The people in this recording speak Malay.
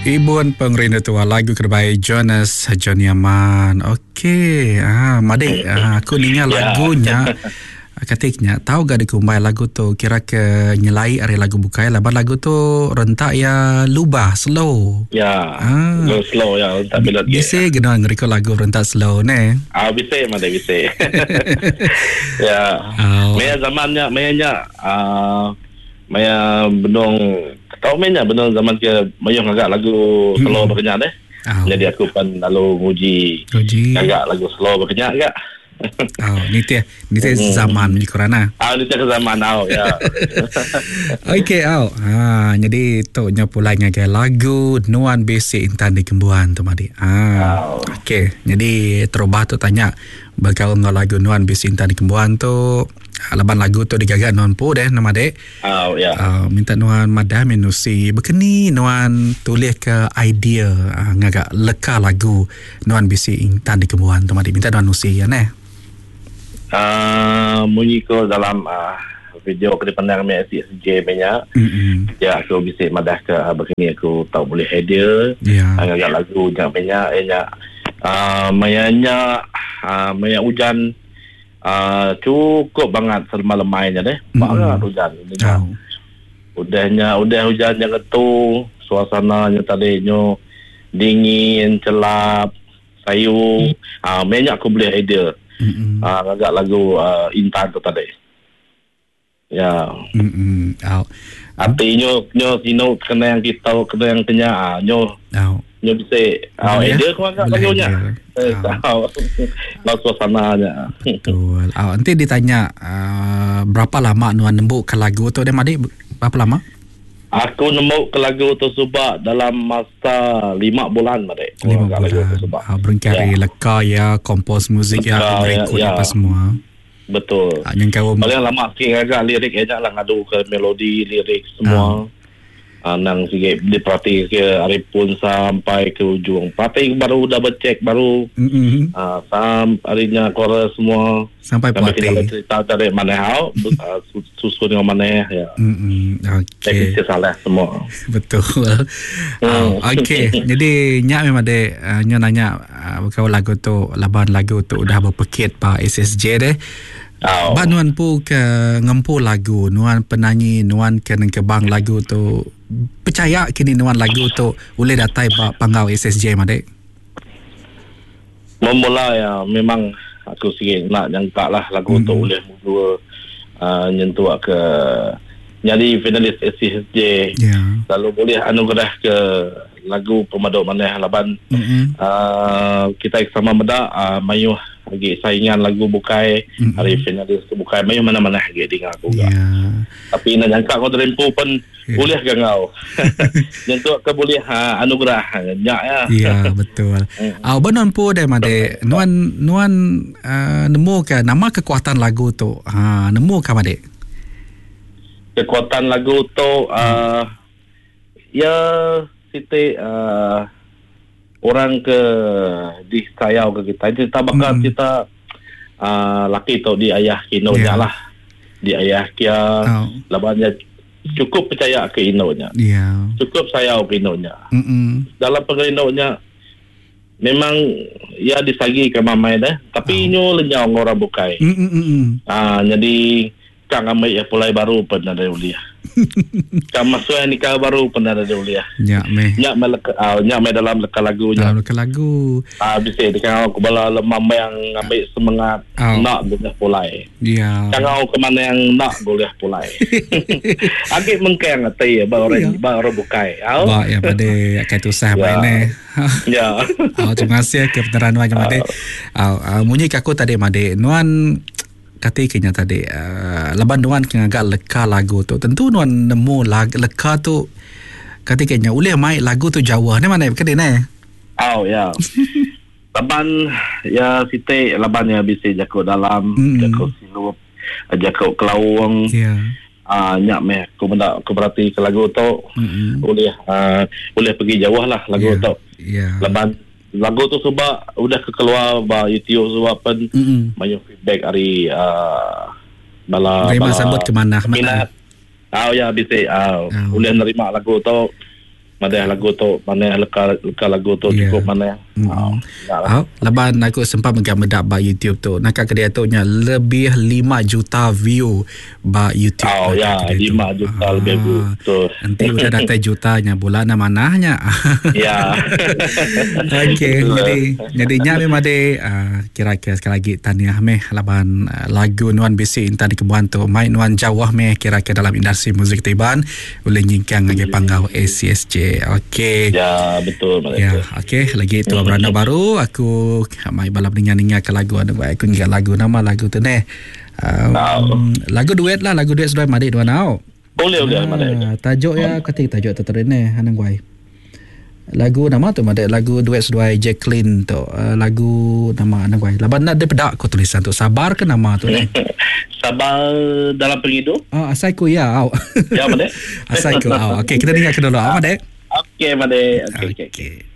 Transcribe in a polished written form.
Ibun pengrina tua lagu terbaik Jonas John Yaman. Okey, Madik, aku ninga lagunya. Katiknya tahu gak dikumbai lagu tu kira ke nyelai ari lagu bukai laban lagu tu rentak ya lubah slow. Ya. Slow ya rentak belot. Bisa guna ngeriko lagu rentak slow ne. Bisa mana bisa. Ya. Maya zamannya Maya benong tahu mainnya benong zaman ke mayong agak lagu slow berkenyak deh. Jadi aku pun lalu nguji agak lagu slow berkenyak agak. Ni zaman ni korana. Ni ke zaman ya. Okey jadi tu nya pula ngagai lagu nuan basic intan di Kembuan tu Madi. Okey, jadi terubah tu tanya bakal lagu nuan basic intan di Kembuan tu laban lagu tu digagak nuan pu deh nama dek. Minta nuan madah menusi bekeni nuan tulis ke idea ngagak leka lagu nuan basic intan di Kembuan tu Madi minta nuan nusi ya ne. Munyi ko dalam video ke depan dengan SJ banyak. Ya aku bisa madah ke begini aku tahu boleh idea. Agak lagu yang banyak mayanya maya hujan cukup banget semalamnya deh. Banget hujan. Udah hujan yang itu suasananya tadinya dingin, celap, sayu. Banyak aku boleh idea. Agak lagu Intan tu tadi. Ya. Artinya nyo kena yang kita kena yang tanya nyo bisa idea kau agak lagunya. Tahu suasananya. Betul. Nanti ditanya berapa lama nuan nembuk ke lagu tu dia Madi? Berapa lama? Aku nemu ke lagu tersebut dalam masa 5 bulan Madi. 5 bulan. Berengkari leka ya, kompos muzik ya, rekod apa semua. Betul. Yang kau paling lama sikit agak lirik aja lah ngadu ke melodi lirik semua. Nang sikit diperhati ke Arifun sampai ke ujung. Parti baru dah bercek baru. Sampai harinya chorus semua. Sampai parti. Cerita dari mana susun dengan mana ya. Okey. Teknik salah semua. Betul. Okey. Jadi nyak memang dek nyo nanya kau lagu tu laban lagu tu udah berpekit pa SSJ deh. Nuan pu ke ngempu lagu nuan penyanyi nuan ke bang lagu tu percaya kini nuan lagu tu boleh datai pangau SSJ Madek. Memula ya memang aku sikit nak jangka lah lagu tu boleh mula nyentuh ke jadi finalis SSJ. Lalu boleh anugerah ke lagu pemaduk maneh laban kita sama meda mayuh lagi saingan lagu bukai hari finalis tu bukai mayuh mana-mana lagi dengar aku tapi nak jangka kau terempu pun boleh ke kau nyentuh ke boleh anugerah nyak ya. Ya betul. Benon pu deh Made nuan nemu ke nama kekuatan lagu tu nemu ke Made kekuatan lagu tu ya siti orang ke di sayau ke kita bakal kita laki tu di ayah kinonya lah di ayah kia labannya cukup percaya ke inonya cukup sayau ke inonya dalam pengerinonya memang ya disagi ke mamai dah tapi nyo lenyau orang bukai jadi kang amai ya pulai baru pernah dari uliah kang masuk nikah baru pernah dari uliah nyak me dalam leka lagunya bisa dikang aku bala lemam yang ambil semangat nak boleh pulai kang aku kemana yang nak boleh pulai agak mengkeng atai baru bukai ya pada kait usah baik ne ya terima kasih ke peneran nuan Made munyi aku tadi Made nuan katiknya tadi laban nuan agak leka lagu tu tentu nuan nemu leka tu katiknya boleh main lagu tu Jawa ni mana ke ne ya laban ya siti laban ya bisa jako dalam jako silup jako kelawang nyak meh aku benda aku berarti ke lagu tu boleh pergi jauh lah lagu tu laban lagu tu sebab udah keluar ba YouTube sebab pun banyak feedback hari bala sambut ke mana minat ya bisa boleh nerima lagu tu mana lagu tu, mana leka lagu tu cukup mana. Laban aku sempat medak ba YouTube tu. Nak kedai tu nya lebih 5 juta view ba YouTube. 5 juta lebih view. Tu. Nanti udah datai jutanya bulan manahnya. Ya. Okey, jadi nya memang de kira-kira sekali lagi tahniah meh laban lagu Nuan Besi Intan di Kembuan tu. Mai Nuan jawah meh kira-kira dalam industri muzik Tiban boleh nyingkang ngage panggau ACSJ. Okey. Ya, betul. Ya, okey. Lagi itu beranda baru aku mai balap dengan ke lagu ada baik aku ingat lagu nama lagu tu neh. Lagu duet lah, lagu duet sudah madik dua nau. Boleh. Tajuk ya ketik tajuk tertera ni hanang guai. Lagu nama tu madik lagu duet sudah Jacqueline tu. Lagu nama hanang guai. Laban nak depedak aku tulisan tu. Sabar ke nama tu ni? Sabar dalam penghidup. Asaiku ya. Ya, Madek. Asaiku. Okey, kita dengar ke dulu. Madek. Okey, Madek. Okey.